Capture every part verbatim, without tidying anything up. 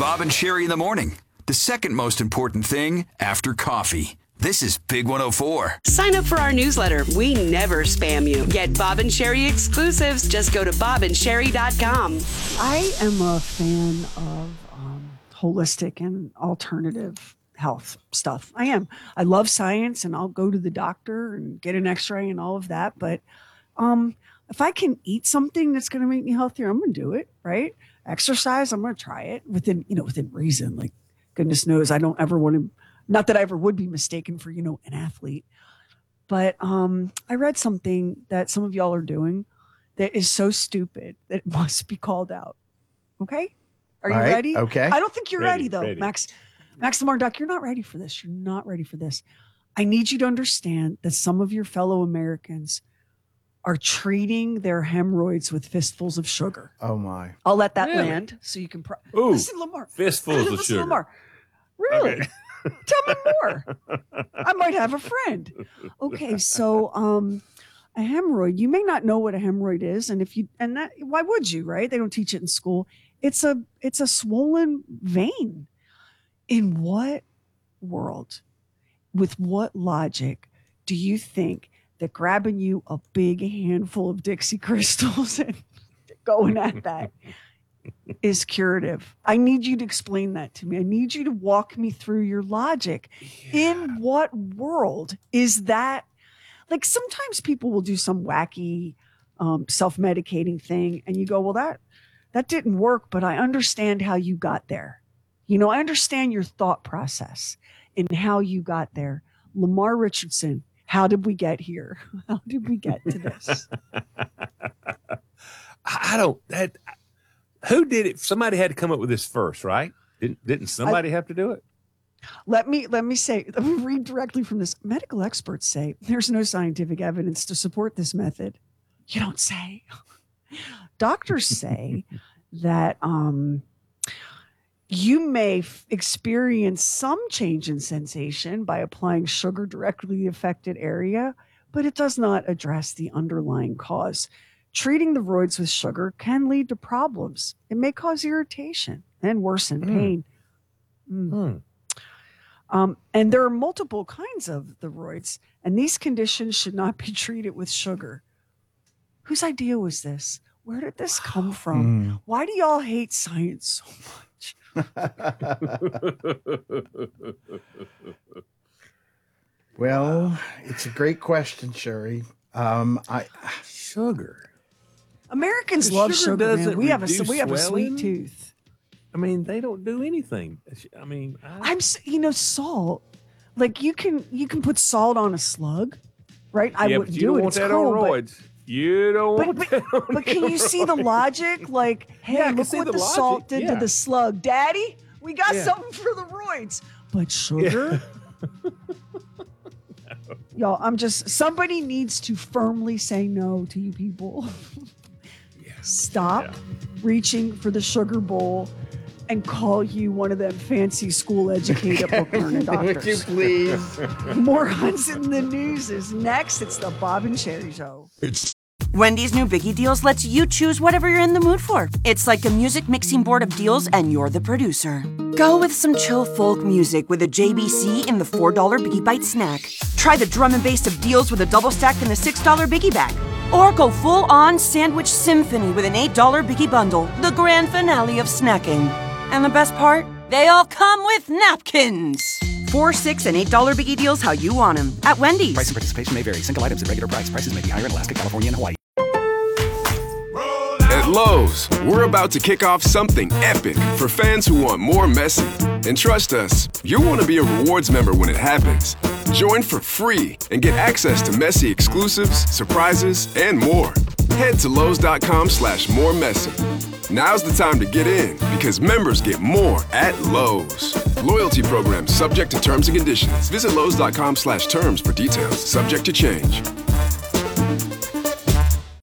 Bob and Sherry in the morning. The second most important thing after coffee. This is Big one oh four. Sign up for our newsletter. We never spam you. Get Bob and Sherry exclusives. Just go to bob and sherry dot com. I am a fan of um, holistic and alternative health stuff. I am. I love science, and I'll go to the doctor and get an x-ray and all of that. But um, if I can eat something that's going to make me healthier, I'm going to do it, right? Exercise, I'm going to try it within, you know, within reason. Like, goodness knows I don't ever want to, not that I ever would be mistaken for, you know, an athlete. But um, I read something that some of y'all are doing that is so stupid that it must be called out. Okay? Are you All right, ready? okay. I don't think you're ready, Ready, though, ready. Max. Max Lamar Duck, you're not ready for this. You're not ready for this. I need you to understand that some of your fellow Americans are treating their hemorrhoids with fistfuls of sugar. Oh my. I'll let that Really? land so you can. Pro- Ooh, Listen, Lamar. fistfuls of Listen, sugar. Lamar. Really? Okay. Tell me more. I might have a friend. Okay, so um, a hemorrhoid. You may not know what a hemorrhoid is, and if you and that, why would you? Right? They don't teach it in school. It's a it's a swollen vein. In what world, with what logic, do you think that grabbing you a big handful of Dixie crystals and going at that is curative? I need you to explain that to me. I need you to walk me through your logic. Yeah. In what world is that? Like, sometimes people will do some wacky um, self-medicating thing, and you go, well, that that didn't work, but I understand how you got there. You know, I understand your thought process and how you got there. Lamar Richardson, how did we get here? How did we get to this? I don't. That who did it? Somebody had to come up with this first, right? Didn't didn't somebody have to do it? Let me let me say, let me read directly from this. Medical experts say there's no scientific evidence to support this method. You don't say. Doctors say that um, you may f- experience some change in sensation by applying sugar directly to the affected area, but it does not address the underlying cause. Treating the roids with sugar can lead to problems. It may cause irritation and worsen Mm. pain. Mm. Hmm. Um, and there are multiple kinds of the roids, and these conditions should not be treated with sugar. Whose idea was this? Where did this come from? Mm. Why do y'all hate science so much? Well, it's a great question, Sherry. Um, I Sugar. Americans The love sugar sugar. Man. doesn't We have a reduce we have a sweet swelling? tooth. I mean, they don't do anything. I mean, I, I'm s- you know salt. Like you can you can put salt on a slug, right? I yeah, but wouldn't you do don't it. want It's that cool, on but- roids. You don't But, want but, that on but can you see the roids. logic? Like, hey, Yeah, I can look see what the the, logic, salt did yeah. to the slug. Daddy, we got Yeah. something for the roids. But sugar? Y'all, I'm just, somebody needs to firmly say no to you people. Stop Yeah. reaching for the sugar bowl and call you one of them fancy school educated book learned would you doctors. please? Morons in the News is next. It's the Bob and Sherry Show. Wendy's new Biggie Deals lets you choose whatever you're in the mood for. It's like a music mixing board of deals, and you're the producer. Go with some chill folk music with a J B C in the four dollar Biggie Bite snack. Try the drum and bass of deals with a double stack in the six dollar Biggie Bag. Or go full-on sandwich symphony with an eight dollar Biggie Bundle, the grand finale of snacking. And the best part? They all come with napkins. Four, six, and eight dollar Biggie Deals how you want them. At Wendy's. Price and participation may vary. Single items at regular price. Prices may be higher in Alaska, California, and Hawaii. At Lowe's, we're about to kick off something epic for fans who want more messy. And trust us, you'll want to be a rewards member when it happens. Join for free and get access to messy exclusives, surprises, and more. Head to Lowe's.com slash more messy. Now's the time to get in because members get more at Lowe's. Loyalty program subject to terms and conditions. Visit Lowe's.com slash terms for details. Subject to change.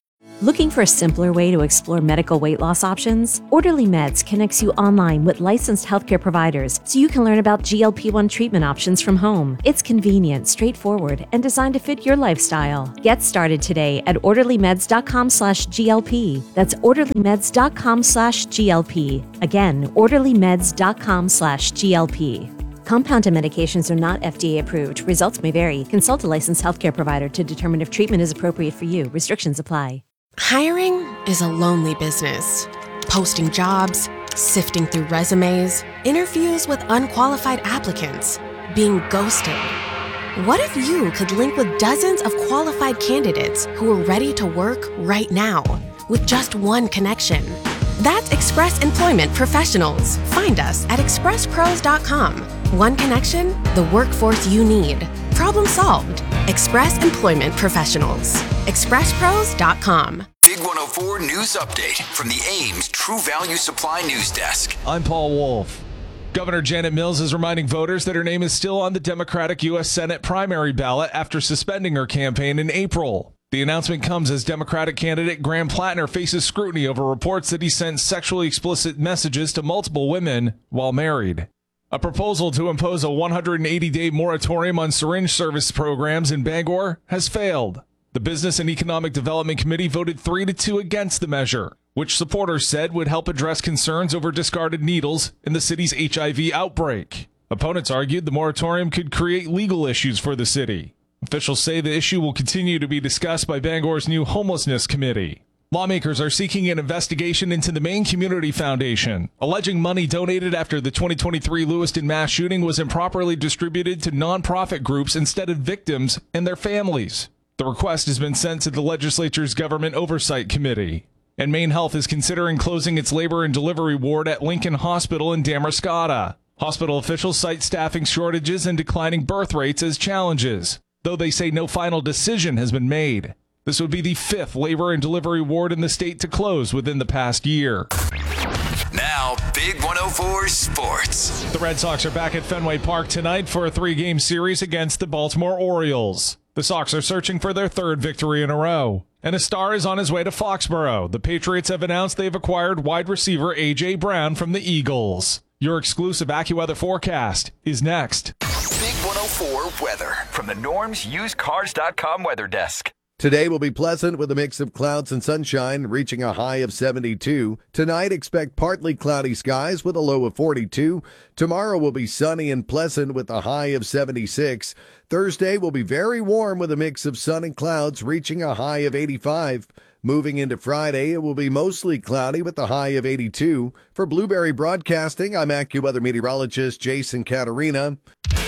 Looking for a simpler way to explore medical weight loss options? Orderly Meds connects you online with licensed healthcare providers so you can learn about G L P one treatment options from home. It's convenient, straightforward, and designed to fit your lifestyle. Get started today at orderlymeds.com slash GLP. That's orderlymeds.com slash GLP. Again, orderlymeds.com slash GLP. Compounded medications are not F D A approved. Results may vary. Consult a licensed healthcare provider to determine if treatment is appropriate for you. Restrictions apply. Hiring is a lonely business. Posting jobs, sifting through resumes, interviews with unqualified applicants, being ghosted. What if you could link with dozens of qualified candidates who are ready to work right now with just one connection? That's Express Employment Professionals. Find us at express pros dot com. One connection, the workforce you need. Problem solved. Express Employment Professionals. express pros dot com. Big one oh four News Update from the Ames True Value Supply News Desk. I'm Paul Wolf. Governor Janet Mills is reminding voters that her name is still on the Democratic U S Senate primary ballot after suspending her campaign in April. The announcement comes as Democratic candidate Graham Plattner faces scrutiny over reports that he sent sexually explicit messages to multiple women while married. A proposal to impose a one hundred eighty day moratorium on syringe service programs in Bangor has failed. The Business and Economic Development Committee voted three to two against the measure, which supporters said would help address concerns over discarded needles in the city's H I V outbreak. Opponents argued the moratorium could create legal issues for the city. Officials say the issue will continue to be discussed by Bangor's new homelessness committee. Lawmakers are seeking an investigation into the Maine Community Foundation, alleging money donated after the twenty twenty-three Lewiston mass shooting was improperly distributed to nonprofit groups instead of victims and their families. The request has been sent to the legislature's Government Oversight Committee. And Maine Health is considering closing its labor and delivery ward at Lincoln Hospital in Damariscotta. Hospital officials cite staffing shortages and declining birth rates as challenges, though they say no final decision has been made. This would be the fifth labor and delivery ward in the state to close within the past year. Now, Big one oh four Sports. The Red Sox are back at Fenway Park tonight for a three-game series against the Baltimore Orioles. The Sox are searching for their third victory in a row. And a star is on his way to Foxborough. The Patriots have announced they've acquired wide receiver A J. Brown from the Eagles. Your exclusive AccuWeather forecast is next. Big one oh four weather from the Norms Used Cars dot com weather desk. Today will be pleasant with a mix of clouds and sunshine, reaching a high of seventy-two. Tonight, expect partly cloudy skies with a low of forty-two. Tomorrow will be sunny and pleasant with a high of seventy-six. Thursday will be very warm with a mix of sun and clouds, reaching a high of eighty-five. Moving into Friday, it will be mostly cloudy with a high of eighty-two. For Blueberry Broadcasting, I'm AccuWeather meteorologist Jason Caterina.